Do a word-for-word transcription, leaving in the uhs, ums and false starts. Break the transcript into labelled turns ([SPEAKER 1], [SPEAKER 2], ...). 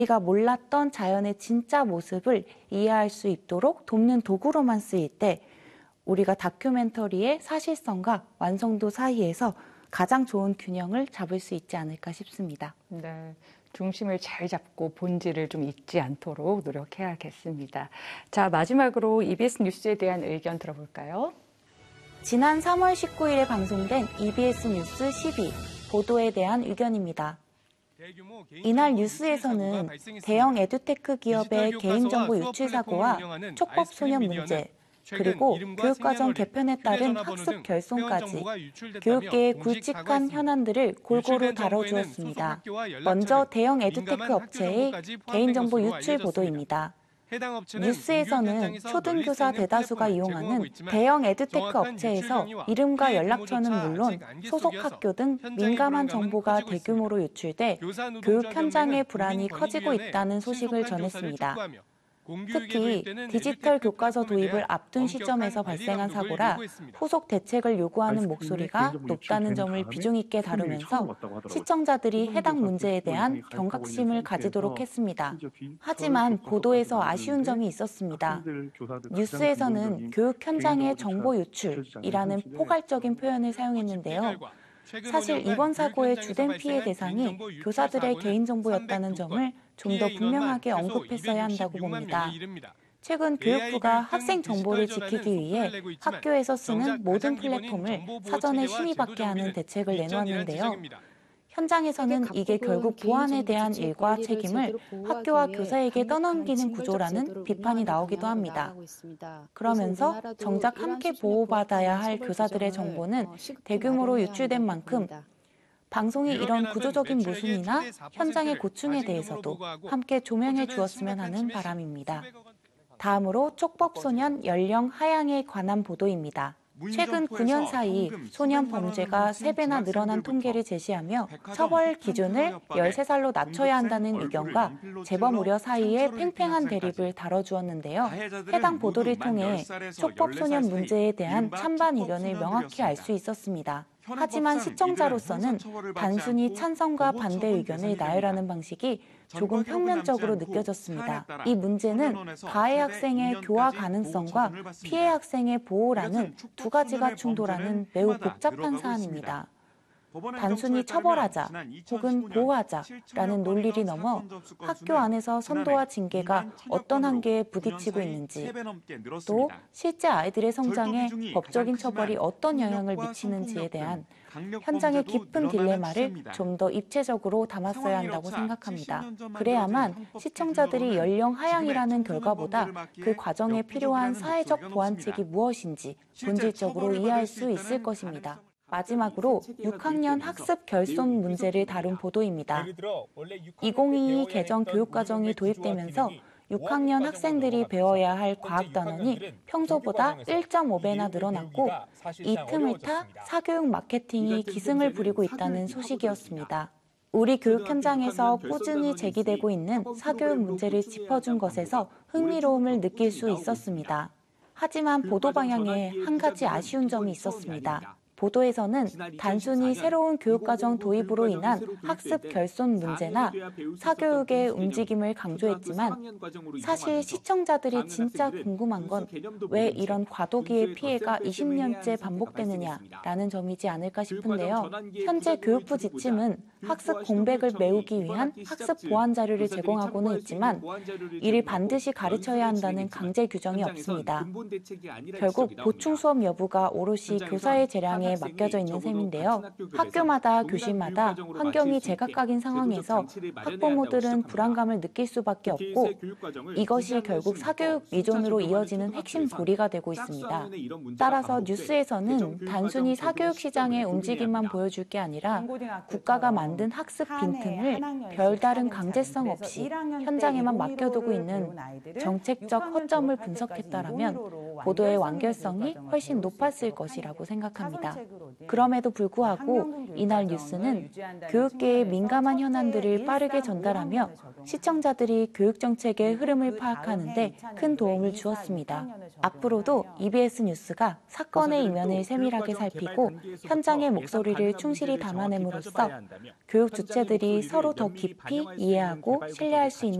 [SPEAKER 1] 우리가 몰랐던 자연의 진짜 모습을 이해할 수 있도록 돕는 도구로만 쓰일 때 우리가 다큐멘터리의 사실성과 완성도 사이에서 가장 좋은 균형을 잡을 수 있지 않을까 싶습니다.
[SPEAKER 2] 네, 중심을 잘 잡고 본질을 좀 잊지 않도록 노력해야겠습니다. 자, 마지막으로 이비에스 뉴스에 대한 의견 들어볼까요?
[SPEAKER 1] 지난 삼월 십구일에 방송된 이비에스 뉴스 십이 보도에 대한 의견입니다. 이날 뉴스에서는 대형 에듀테크 기업의 개인정보 유출 사고와 촉법 소년 문제, 그리고 교육과정 개편에 따른 학습 결손까지 교육계의 굵직한 현안들을 골고루 다뤄주었습니다. 먼저 대형 에듀테크 업체의 개인정보 유출 보도입니다. 뉴스에서는 초등교사 대다수가 이용하는 대형 에듀테크 업체에서 이름과 연락처는 물론 소속 학교 등 민감한 정보가 대규모로 유출돼 교육 현장의 불안이 커지고 있다는 소식을 전했습니다. 특히 디지털 교과서 도입을 앞둔 시점에서 발생한 사고라 후속 대책을 요구하는 목소리가 높다는 점을 비중 있게 다루면서 시청자들이 해당 문제에 대한 경각심을 가지도록 했습니다. 하지만 보도에서 아쉬운 점이 있었습니다. 뉴스에서는 교육 현장의 정보 유출이라는 포괄적인 표현을 사용했는데요. 사실 이번 사고의 주된 피해 대상이 교사들의 개인정보였다는 점을 좀 더 분명하게 언급했어야 한다고 봅니다. 최근 교육부가 학생 정보를 지키기 위해 학교에서 쓰는 모든 플랫폼을 사전에 심의받게 하는 대책을 내놓았는데요. 현장에서는 이게 결국 보안에 대한 일과 책임을 학교와 교사에게 떠넘기는 구조라는 비판이 나오기도 합니다. 그러면서 정작 함께 보호받아야 할 교사들의 정보는 대규모로 유출된 만큼 방송이 이런 구조적인 모순이나 현장의 고충에 대해서도 함께 조명해 주었으면 하는 바람입니다. 다음으로 촉법소년 연령 하향에 관한 보도입니다. 최근 구 년 사이 소년 범죄가 세 배나 늘어난 통계를 제시하며 처벌 기준을 열세 살로 낮춰야 한다는 의견과 재범 우려 사이의 팽팽한 대립을 다뤄주었는데요. 해당 보도를 통해 촉법소년 문제에 대한 찬반 의견을 명확히 알 수 있었습니다. 하지만 시청자로서는 단순히 찬성과 반대 의견을 나열하는 방식이 조금 평면적으로 느껴졌습니다. 이 문제는 가해 학생의 교화 가능성과 피해 학생의 보호라는 두 가지가 충돌하는 매우 복잡한 사안입니다. 단순히 처벌하자 혹은 보호하자라는 논리를 넘어 학교 안에서 선도와 징계가 어떤 한계에 부딪히고 있는지, 또 실제 아이들의 성장에 법적인 처벌이 어떤 영향을 미치는지에 대한 현장의 깊은 딜레마를 좀 더 입체적으로 담았어야 한다고 생각합니다. 그래야만 시청자들이 연령 하향이라는 결과보다 그 과정에 필요한 사회적 보완책이 무엇인지 본질적으로 이해할 수 있을 것입니다. 마지막으로 육 학년 학습 결손 문제를 다룬 보도입니다. 이천이십이 개정 교육과정이 도입되면서 육 학년 학생들이 배워야 할 과학 단원이 평소보다 일 점 오 배나 늘어났고 이 틈을 타 사교육 마케팅이 기승을 부리고 있다는 소식이었습니다. 우리 교육 현장에서 꾸준히 제기되고 있는 사교육 문제를 짚어준 것에서 흥미로움을 느낄 수 있었습니다. 하지만 보도 방향에 한 가지 아쉬운 점이 있었습니다. 보도에서는 단순히 새로운 교육과정 도입으로 인한 학습 결손 문제나 사교육의 움직임을 강조했지만 사실 시청자들이 진짜 궁금한 건 왜 이런 과도기의 피해가 이십 년째 반복되느냐라는 점이지 않을까 싶은데요. 현재 교육부 지침은 학습 공백을 메우기 위한 학습 보완 자료를 제공하고는 있지만 이를 반드시 가르쳐야 한다는 강제 규정이 없습니다. 결국 보충 수업 여부가 오롯이 교사의 재량에 맡겨져 있는 셈인데요. 학교마다 교실마다 환경이 제각각인 상황에서 학부모들은 불안감을 느낄 수밖에 없고 이것이 결국 사교육 위존으로 이어지는 핵심 고리가 되고 있습니다. 따라서 뉴스에서는 단순히 사교육 시장의 움직임만 보여줄 게 아니라 국가가 만든 학습 빈틈을 별다른 강제성 없이 현장에만 맡겨두고 있는 정책적 허점을 분석했다라면 보도의 완결성이 훨씬 높았을 것이라고 생각합니다. 그럼에도 불구하고 이날 뉴스는 교육계의 민감한 현안들을 빠르게 전달하며 시청자들이 교육 정책의 흐름을 파악하는 데 큰 도움을 주었습니다. 앞으로도 이비에스 뉴스가 사건의 이면을 세밀하게 살피고 현장의 목소리를 충실히 담아냄으로써 교육 주체들이 서로 더 깊이 이해하고 신뢰할 수 있는